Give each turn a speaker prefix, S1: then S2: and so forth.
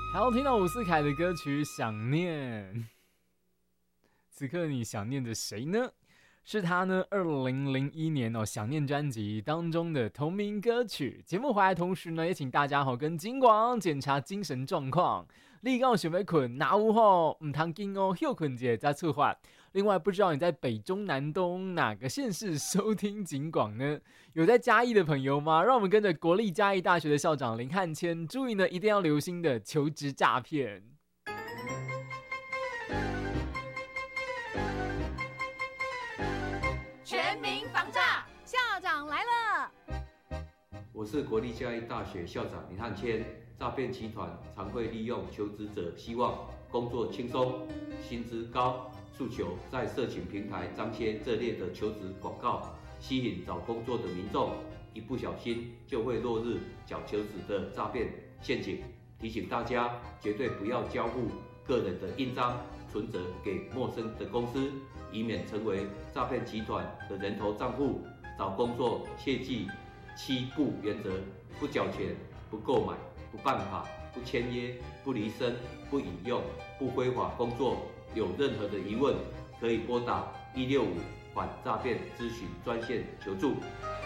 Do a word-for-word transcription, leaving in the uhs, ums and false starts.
S1: 还要听到伍思凯的歌曲《想念》。此刻你想念着谁呢？是他呢二零零一年哦《想念》专辑当中的同名歌曲。节目回来同时呢，也请大家好跟金广检查精神状况。你刚想要困，哪有吼唔通紧哦，休困者再出发。另外，不知道你在北中南东哪个县市收听警广呢？有在嘉义的朋友吗？让我们跟着国立嘉义大学的校长林汉谦，注意呢，一定要留心的求职诈骗。
S2: 全民防诈，校长来了。
S3: 我是国立嘉义大学校长林汉谦。诈骗集团常会利用求职者希望工作轻松、薪资高，诉求在社群平台张贴这类的求职广告，吸引找工作的民众，一不小心就会落入假求职的诈骗陷阱。提醒大家，绝对不要交付个人的印章、存折给陌生的公司，以免成为诈骗集团的人头账户。找工作切记七不原则：不缴钱、不购买、不办卡、不签约、不离身、不引用、不非法工作。有任何的疑问，可以拨打一六五反诈骗咨询专线求助。